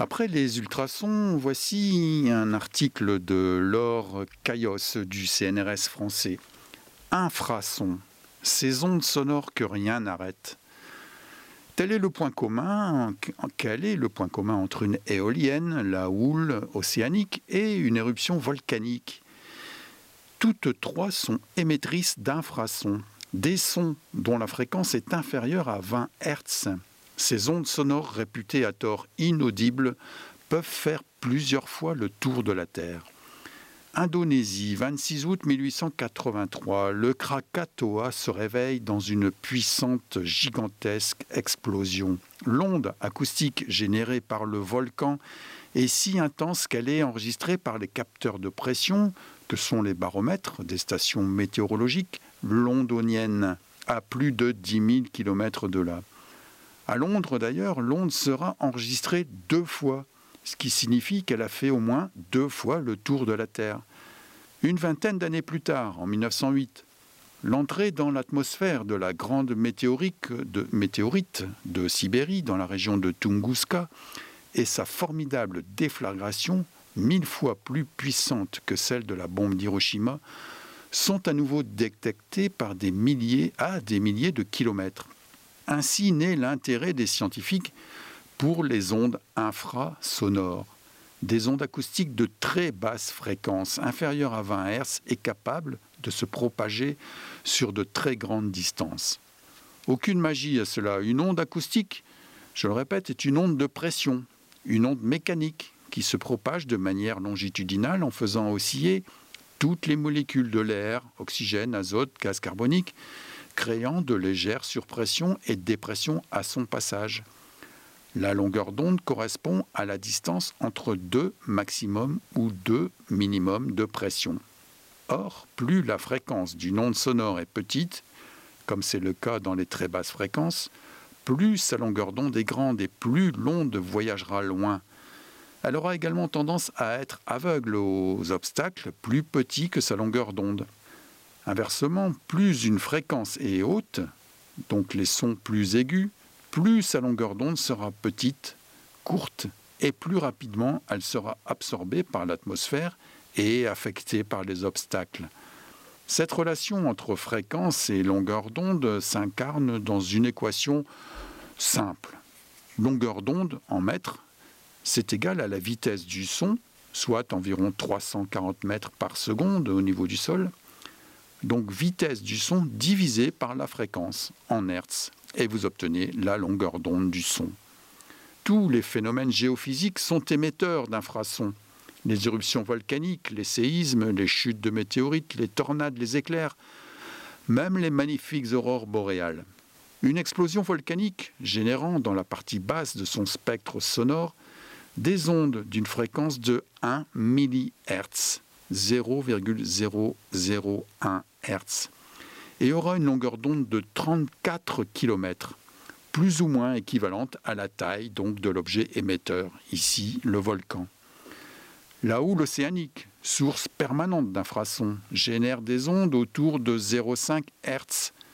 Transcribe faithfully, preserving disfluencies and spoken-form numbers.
Après les ultrasons, voici un article de Laure Caillos du C N R S français. Infrasons, ces ondes sonores que rien n'arrête. Tel est le point commun, quel est le point commun entre une éolienne, la houle océanique et une éruption volcanique? Toutes trois sont émettrices d'infrasons, des sons dont la fréquence est inférieure à vingt hertz. Ces ondes sonores réputées à tort inaudibles peuvent faire plusieurs fois le tour de la Terre. Indonésie, vingt-six août mille huit cent quatre-vingt-trois, le Krakatoa se réveille dans une puissante, gigantesque explosion. L'onde acoustique générée par le volcan est si intense qu'elle est enregistrée par les capteurs de pression, que sont les baromètres des stations météorologiques londoniennes, à plus de dix mille kilomètres de là. À Londres d'ailleurs, l'onde sera enregistrée deux fois, ce qui signifie qu'elle a fait au moins deux fois le tour de la Terre. Une vingtaine d'années plus tard, en mille neuf cent huit, l'entrée dans l'atmosphère de la grande météorite de, météorite de Sibérie, dans la région de Tunguska, et sa formidable déflagration, mille fois plus puissante que celle de la bombe d'Hiroshima, sont à nouveau détectées par des milliers à des milliers de kilomètres. Ainsi naît l'intérêt des scientifiques pour les ondes infrasonores, des ondes acoustiques de très basse fréquence, inférieures à vingt hertz et capables de se propager sur de très grandes distances. Aucune magie à cela. Une onde acoustique, je le répète, est une onde de pression, une onde mécanique qui se propage de manière longitudinale en faisant osciller toutes les molécules de l'air, oxygène, azote, gaz carbonique, créant de légères surpressions et dépressions à son passage. La longueur d'onde correspond à la distance entre deux maximums ou deux minimums de pression. Or, plus la fréquence d'une onde sonore est petite, comme c'est le cas dans les très basses fréquences, plus sa longueur d'onde est grande et plus l'onde voyagera loin. Elle aura également tendance à être aveugle aux obstacles plus petits que sa longueur d'onde. Inversement, plus une fréquence est haute, donc les sons plus aigus, plus sa longueur d'onde sera petite, courte, et plus rapidement elle sera absorbée par l'atmosphère et affectée par les obstacles. Cette relation entre fréquence et longueur d'onde s'incarne dans une équation simple. Longueur d'onde en mètres, c'est égal à la vitesse du son, soit environ trois cent quarante mètres par seconde au niveau du sol. Donc vitesse du son divisée par la fréquence en hertz. Et vous obtenez la longueur d'onde du son. Tous les phénomènes géophysiques sont émetteurs d'infrasons. Les éruptions volcaniques, les séismes, les chutes de météorites, les tornades, les éclairs, même les magnifiques aurores boréales. Une explosion volcanique générant dans la partie basse de son spectre sonore des ondes d'une fréquence de un millihertz, zéro virgule zéro zéro un hertz, et aura une longueur d'onde de trente-quatre kilomètres, plus ou moins équivalente à la taille donc de l'objet émetteur, ici le volcan. La houle océanique, source permanente d'infrasons, génère des ondes autour de zéro virgule cinq hertz,